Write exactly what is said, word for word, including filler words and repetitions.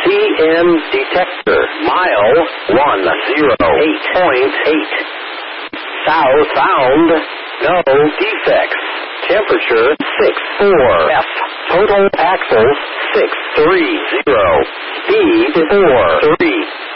M detector. Mile one zero eight point eight. South bound. No defects. Temperature six four. F. Total axles six three zero. Speed four three.